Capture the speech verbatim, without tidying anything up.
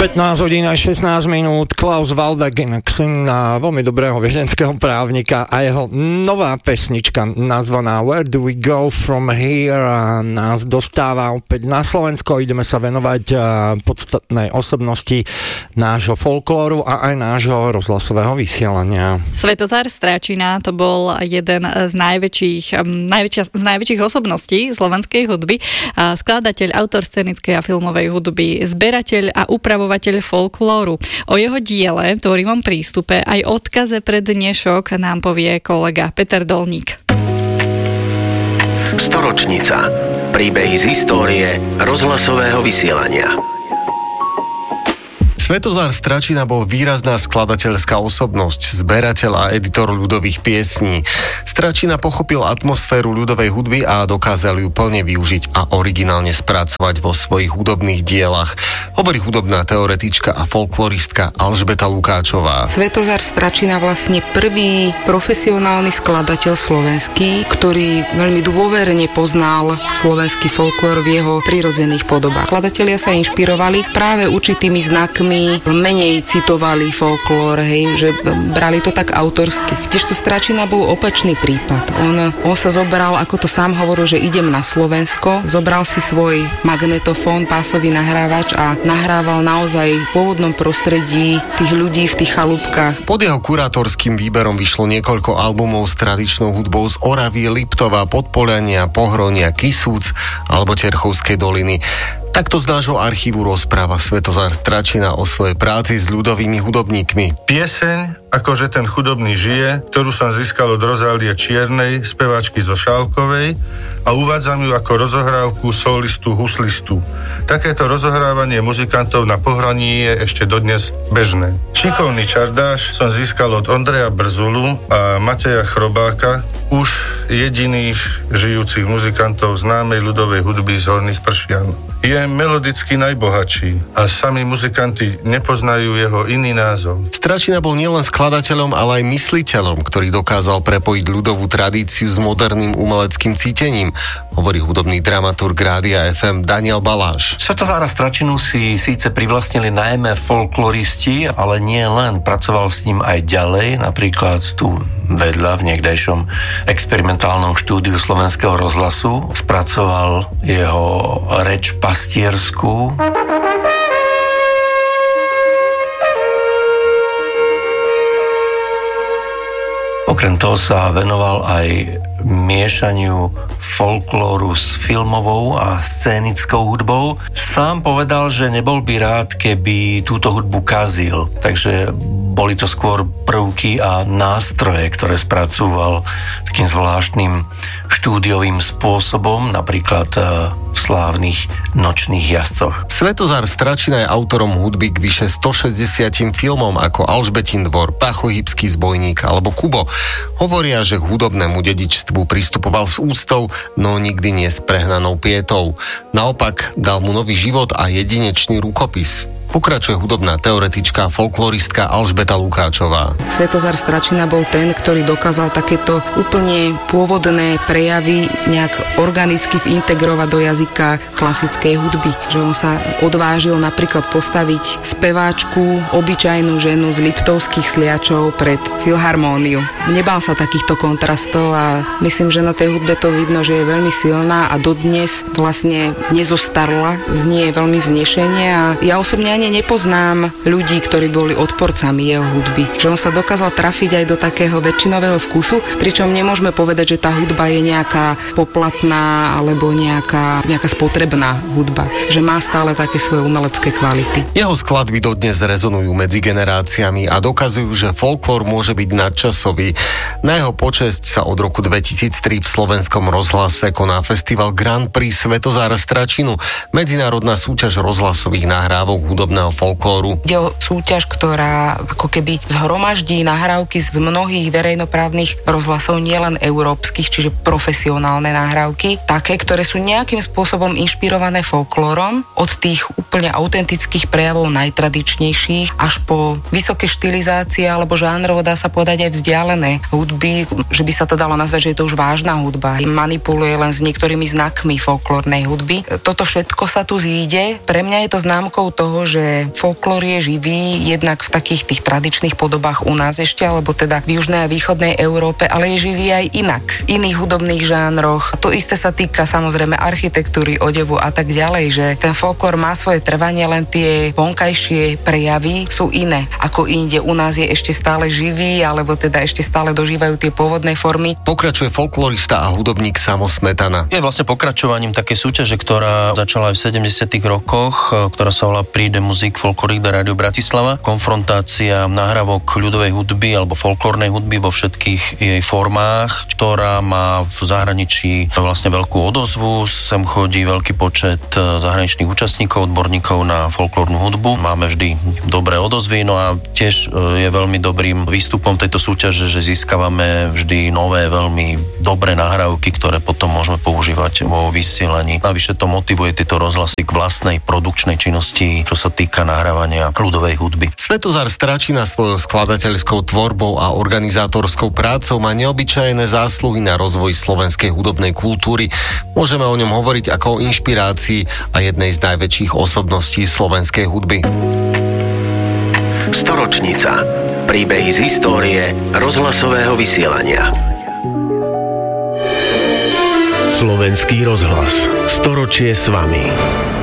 pätnásť hodín a šestnásť minút. Klaus Waldeggen, syn veľmi dobrého viedenského právnika, a jeho nová pesnička nazvaná Where do we go from here nás dostáva opäť na Slovensko. Ideme sa venovať podstatnej osobnosti nášho folklóru a aj nášho rozhlasového vysielania. Svetozar Stráčina to bol jeden z najväčších, najväčšia, z najväčších osobností slovenskej hudby, skladateľ, autor scenickej a filmovej hudby, zberateľ a upravovateľ folklóru. O jeho diele, tvorivom prístupe aj odkaze pre dnešok nám povie kolega Peter Dolník. Storočnica. Príbehy z histórie rozhlasového vysielania. Svetozar Stráčina bol výrazná skladateľská osobnosť, zberateľ a editor ľudových piesní. Stráčina pochopil atmosféru ľudovej hudby a dokázal ju plne využiť a originálne spracovať vo svojich hudobných dielach, hovorí hudobná teoretička a folkloristka Alžbeta Lukáčová. Svetozar Stráčina vlastne prvý profesionálny skladateľ slovenský, ktorý veľmi dôverne poznal slovenský folklór v jeho prirodzených podobách. Skladatelia sa inšpirovali práve určitými znakmi, menej citovali folklór, hej, že brali to tak autorsky. Kdežto Stráčina bol opačný prípad. On, on sa zobral, ako to sám hovoril, že idem na Slovensko, zobral si svoj magnetofón, pásový nahrávač a nahrával naozaj v pôvodnom prostredí tých ľudí v tých chalúbkach. Pod jeho kurátorským výberom vyšlo niekoľko albumov s tradičnou hudbou z Oravy, Liptova, Podpolania, Pohronia, Kisúc alebo Terchovskej doliny. Takto z nášho archívu rozpráva Svetozar Stráčina o svojej práci s ľudovými hudobníkmi. Pieseň Akože ten chudobný žije, ktorú som získal od Rozálie Čiernej, speváčky zo Šálkovej, a uvádzam ju ako rozohrávku solistu, huslistu. Takéto rozohrávanie muzikantov na Pohroní je ešte dodnes bežné. Šikovný čardáš som získal od Ondreja Brzulu a Mateja Chrobáka, už jediných žijúcich muzikantov známej ľudovej hudby z Horných Pršian. Je melodicky najbohatší a sami muzikanti nepoznajú jeho iný názov. Stráčina bol nielen skladateľom, ale aj mysliteľom, ktorý dokázal prepojiť ľudovú tradíciu s moderným umeleckým cítením, hovorí hudobný dramaturg Rádia ef em Daniel Baláš. Svetozára Stráčinu si síce privlastnili najmä folkloristi, ale nie len, pracoval s ním aj ďalej, napríklad tu vedľa v niekdejšom experimentálnom štúdiu Slovenského rozhlasu spracoval jeho reč pastiersku. Okrem toho sa venoval aj miešaniu folklóru s filmovou a scénickou hudbou. Sám povedal, že nebol by rád, keby túto hudbu kazil, takže boli to skôr prvky a nástroje, ktoré spracúval takým zvláštnym štúdiovým spôsobom, napríklad v slávnych Nočných jazdcoch. Svetozar Stráčina je autorom hudby k vyše stošesťdesiatim filmom ako Alžbetin dvor, Pachohybský zbojník alebo Kubo. Hovoria, že k hudobnému dedičstvu pristupoval s úctou, no nikdy nie s prehnanou pietou. Naopak dal mu nový život a jedinečný rukopis. Pokračuje hudobná teoretička a folkloristka Alžbeta Lukáčová. Svetozar Stráčina bol ten, ktorý dokázal takéto úplne pôvodné prejavy nejak organicky integrovať do jazyka klasickej hudby. Že on sa odvážil napríklad postaviť speváčku, obyčajnú ženu z Liptovských Sliačov pred filharmóniu. Nebal sa takýchto kontrastov a myslím, že na tej hudbe to vidno, že je veľmi silná a dodnes vlastne nezostarla, znie veľmi vznešene a ja osobne ani nepoznám ľudí, ktorí boli odporcami jeho hudby. Že on sa dokázal trafiť aj do takého väčšinového vkusu, pričom nemôžeme povedať, že tá hudba je nejaká poplatná alebo nejaká, nejaká spotrebná hudba. Že má stále také svoje umelecké kvality. Jeho skladby dodnes rezonujú medzi generáciami a dokazujú, že folklór môže byť nadčasový. Na jeho počesť sa od roku dvetisíctri v Slovenskom rozhlase koná festival Grand Prix Svetozára Stráčinu, medzinárodná súťaž rozhlasových nahrávok hudobného folklóru. Ide o súťaž, ktorá ako keby zhromaždí nahrávky z mnohých verejnoprávnych rozhlasov, nielen európskych, čiže profesionálne nahrávky, také, ktoré sú nejakým spôsobom inšpirované folklórom, od tých úplne autentických prejavov najtradičnejších až po vysoké štilizácie alebo žánrovo, dá sa povedať, aj vzdialené hudby, že by sa to dalo nazvať, že je to už vážna hudba. Manipuluje len s niektorými znakmi folklórnej hudby. Toto všetko sa tu zíde. Pre mňa je to známkou toho, že že folklór je živý, jednak v takých tých tradičných podobách u nás ešte, alebo teda v južnej a východnej Európe, ale je živý aj inak, v iných hudobných žánroch. To isté sa týka samozrejme architektúry, odevu a tak ďalej, že ten folklór má svoje trvanie, len tie vonkajšie prejavy sú iné ako inde. U nás je ešte stále živý, alebo teda ešte stále dožívajú tie pôvodné formy. Pokračuje folklorista a hudobník Samo Smetana. Je vlastne pokračovaním takej súťaže, ktorá začala aj v sedemdesiatych rokoch, ktorá sa volá Príde Music Folkloric do Rádio Bratislava. Konfrontácia nahrávok ľudovej hudby alebo folklórnej hudby vo všetkých jej formách, ktorá má v zahraničí vlastne veľkú odozvu. Sem chodí veľký počet zahraničných účastníkov, odborníkov na folklórnu hudbu. Máme vždy dobré odozvy, no a tiež je veľmi dobrým výstupom tejto súťaže, že získavame vždy nové, veľmi dobré nahrávky, ktoré potom môžeme používať vo vysielaní. Navyše to motivuje tieto rozhlasy k vlastnej produkčnej činnosti, čo sa týka nahrávania ľudovej hudby. Svetozar Stračina svojou skladateľskou tvorbou a organizátorskou prácou má neobyčajné zásluhy na rozvoj slovenskej hudobnej kultúry. Môžeme o ňom hovoriť ako o inšpirácii a jednej z najväčších osobností slovenskej hudby. Storočnica. Príbehy z histórie rozhlasového vysielania. Slovenský rozhlas. Storočie s vami.